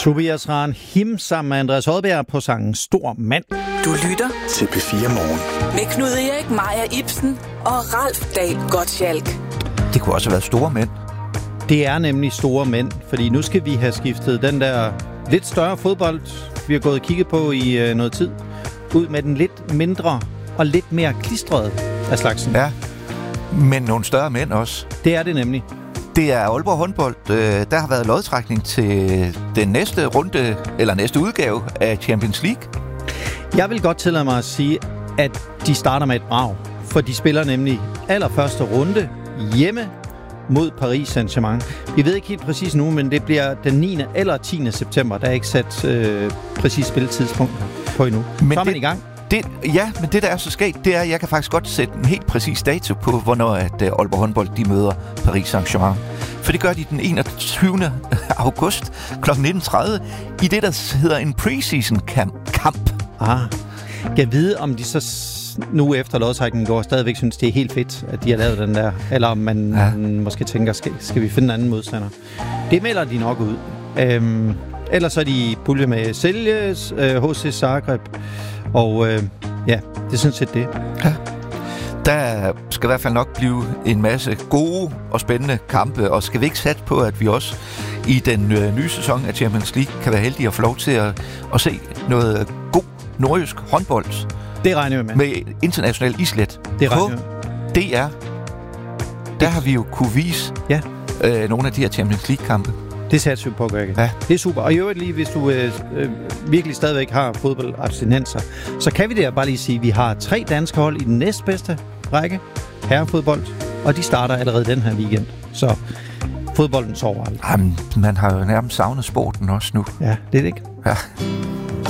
Tobias Rahn sammen med Andreas Odbjerg på sangen Stor Mand. Du lytter til P4 Morgen. Med Knud Erik, Maja Ibsen og Ralf Dahl Gottschalk. Det kunne også have været store mænd. Det er nemlig store mænd, fordi nu skal vi have skiftet den der lidt større fodbold, vi har gået og kigget på i noget tid, ud med den lidt mindre og lidt mere klistrede af slagsen. Ja, men nogle større mænd også. Det er det nemlig. Det er Aalborg håndbold. Der har været lodtrækning til den næste runde, eller næste udgave af Champions League. Jeg vil godt tillade mig at sige, at de starter med et brag, for de spiller nemlig allerførste runde hjemme mod Paris Saint-Germain. Vi ved ikke helt præcis nu, men det bliver den 9. eller 10. september. Der er ikke sat præcis spilletidspunkt på endnu. Men så er man i gang. Men det der er så skægt, det er, at jeg kan faktisk godt sætte en helt præcis dato på, hvornår at Aalborg håndbold de møder Paris Saint-Germain. For det gør de den 21. august kl. 19.30 i det, der hedder en preseason kamp. Jeg ved, om de så nu efter lodtrækningen går stadigvæk synes, det er helt fedt, at de har lavet den der. Eller om man måske tænker, skal vi finde en anden modstander. Det melder de nok ud. Ellers er de i pulje med Celjes, HC Zagreb. Og det er sådan set det. Ja. Der skal i hvert fald nok blive en masse gode og spændende kampe, og skal vi ikke sætte på, at vi også i den nye sæson af Champions League kan være heldige at få lov til at se noget god nordjysk håndbold. Det regner vi med. Med international islet. Det regner vi med. DR. Der har vi jo kunne vise nogle af de her Champions League-kampe. Det satser vi på at gøre. Ja. Det er super. Og i øvrigt lige, hvis du virkelig stadigvæk har fodboldabstinenser, så kan vi der bare lige sige, at vi har 3 danske hold i den næstbedste række, herrefodbold, og de starter allerede den her weekend. Så fodbolden sover aldrig. Jamen, man har jo nærmest savnet sporten også nu. Ja, det er det ikke. Ja.